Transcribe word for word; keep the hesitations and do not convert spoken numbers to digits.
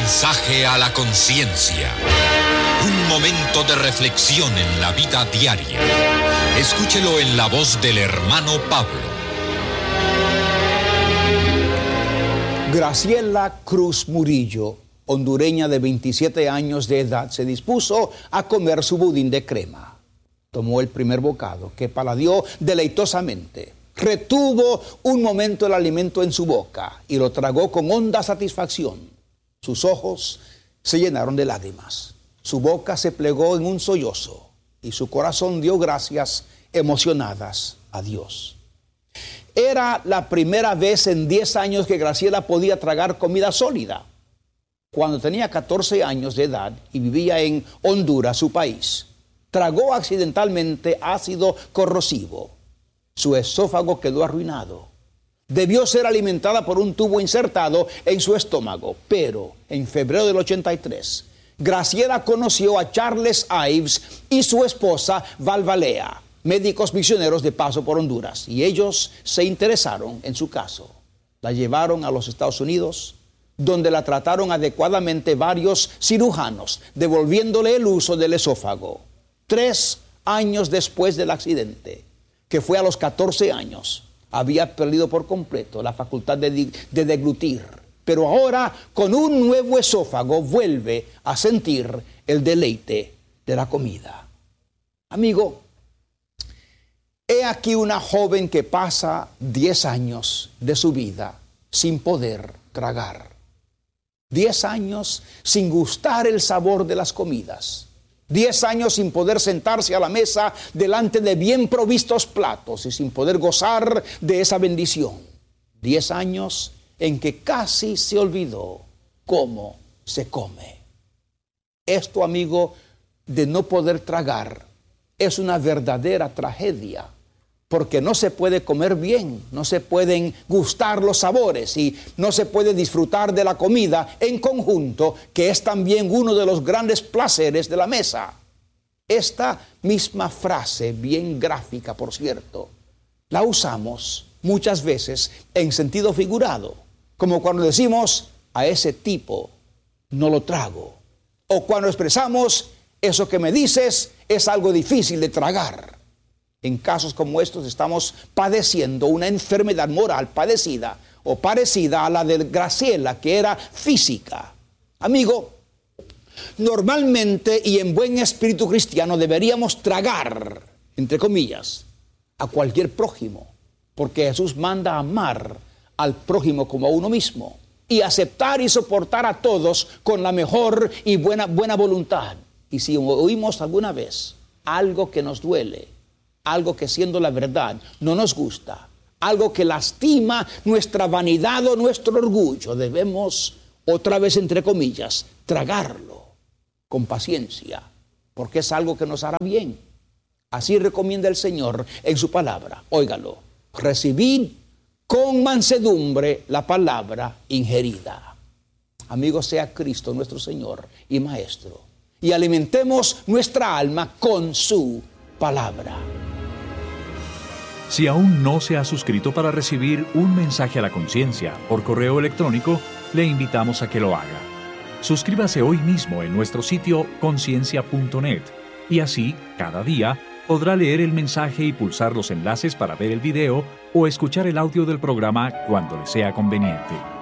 Mensaje a la conciencia. Un momento de reflexión en la vida diaria. Escúchelo en la voz del hermano Pablo. Graciela Cruz Murillo, hondureña de veintisiete años de edad, se dispuso a comer su budín de crema. Tomó el primer bocado, que paladeó deleitosamente. Retuvo un momento el alimento en su boca y lo tragó con honda satisfacción. Sus ojos se llenaron de lágrimas. Su boca se plegó en un sollozo y su corazón dio gracias emocionadas a Dios. Era la primera vez en diez años que Graciela podía tragar comida sólida. Cuando tenía catorce años de edad y vivía en Honduras, su país, tragó accidentalmente ácido corrosivo. Su esófago quedó arruinado. Debió ser alimentada por un tubo insertado en su estómago, pero en febrero del ochenta y tres, Graciela conoció a Charles Ives y su esposa Valvalea, médicos misioneros de paso por Honduras, y ellos se interesaron en su caso. La llevaron a los Estados Unidos, donde la trataron adecuadamente varios cirujanos, devolviéndole el uso del esófago. Tres años después del accidente, que fue a los catorce años, había perdido por completo la facultad de, de deglutir, pero ahora con un nuevo esófago vuelve a sentir el deleite de la comida. Amigo, he aquí una joven que pasa diez años de su vida sin poder tragar. Diez años sin gustar el sabor de las comidas. Diez años sin poder sentarse a la mesa delante de bien provistos platos y sin poder gozar de esa bendición. Diez años en que casi se olvidó cómo se come. Esto, amigo, de no poder tragar es una verdadera tragedia, porque no se puede comer bien, no se pueden gustar los sabores y no se puede disfrutar de la comida en conjunto, que es también uno de los grandes placeres de la mesa. Esta misma frase, bien gráfica por cierto, la usamos muchas veces en sentido figurado, como cuando decimos a ese tipo no lo trago, o cuando expresamos eso que me dices es algo difícil de tragar. En casos como estos estamos padeciendo una enfermedad moral padecida o parecida a la de Graciela, que era física. Amigo, normalmente y en buen espíritu cristiano deberíamos tragar, entre comillas, a cualquier prójimo, porque Jesús manda amar al prójimo como a uno mismo y aceptar y soportar a todos con la mejor y buena, buena voluntad. Y si oímos alguna vez algo que nos duele, algo que siendo la verdad no nos gusta, algo que lastima nuestra vanidad o nuestro orgullo, debemos, otra vez entre comillas, tragarlo con paciencia, porque es algo que nos hará bien. Así recomienda el Señor en su palabra. Óigalo: recibid con mansedumbre la palabra ingerida. Amigo, sea Cristo nuestro Señor y Maestro, y alimentemos nuestra alma con su palabra. Si aún no se ha suscrito para recibir un mensaje a la conciencia por correo electrónico, le invitamos a que lo haga. Suscríbase hoy mismo en nuestro sitio conciencia punto net y así, cada día, podrá leer el mensaje y pulsar los enlaces para ver el video o escuchar el audio del programa cuando le sea conveniente.